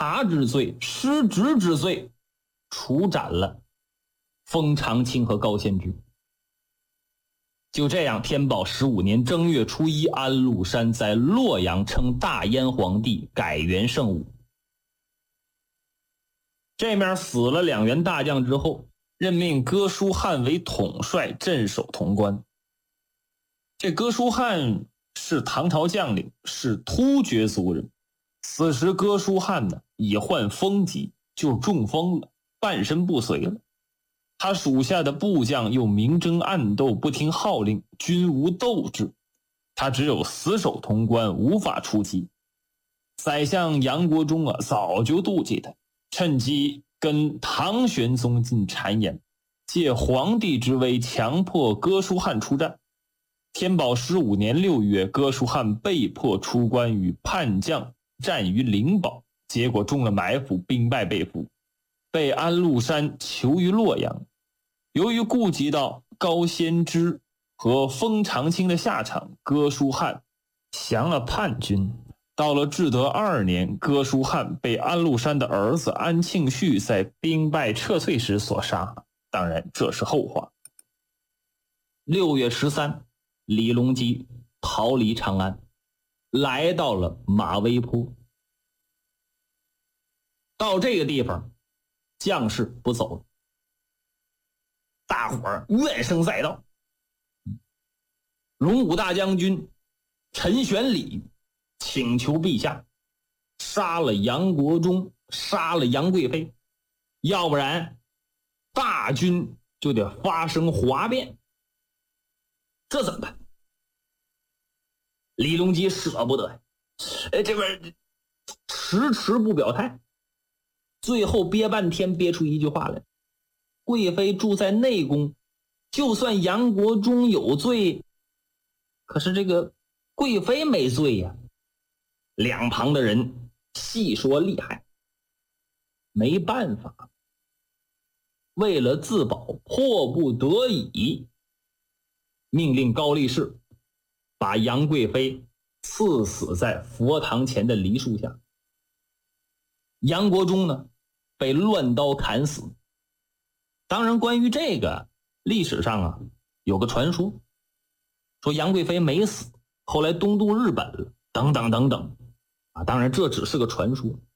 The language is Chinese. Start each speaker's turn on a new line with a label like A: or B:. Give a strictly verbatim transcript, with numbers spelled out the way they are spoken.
A: 察之罪、失职之罪，处斩了封长清和高仙芝。就这样，天宝十五年正月初一，安禄山在洛阳称大燕皇帝，改元圣武。这面死了两员大将之后，任命哥舒翰为统帅，镇守潼关。这哥舒翰是唐朝将领，是突厥族人。此时哥舒翰呢已患风疾，就中风了，半身不遂了。他属下的部将又明争暗斗，不听号令，均无斗志。他只有死守潼关，无法出击。宰相杨国忠啊，早就妒忌他，趁机跟唐玄宗进谗言，借皇帝之威强迫哥舒翰出战。天宝十五年六月，哥舒翰被迫出关，与叛将战于灵宝，结果中了埋伏，兵败被俘，被安禄山囚于洛阳。由于顾及到高仙芝和封长清的下场，哥舒翰降了叛军。到了至德二年，哥舒翰被安禄山的儿子安庆绪在兵败撤退时所杀，当然这是后话。六月十三，李隆基逃离长安，来到了马嵬坡。到这个地方，将士不走了，大伙儿怨声载道。龙武大将军陈玄礼请求陛下杀了杨国忠，杀了杨贵妃，要不然大军就得发生哗变。这怎么办？李隆基舍不得，哎，这边迟迟不表态，最后憋半天憋出一句话来：贵妃住在内宫，就算杨国忠有罪，可是这个贵妃没罪呀。两旁的人细说厉害，没办法，为了自保，迫不得已命令高力士把杨贵妃刺死在佛堂前的梨树下。杨国忠呢被乱刀砍死。当然关于这个历史上啊有个传说，说杨贵妃没死，后来东渡日本了，等等等等啊，当然这只是个传说。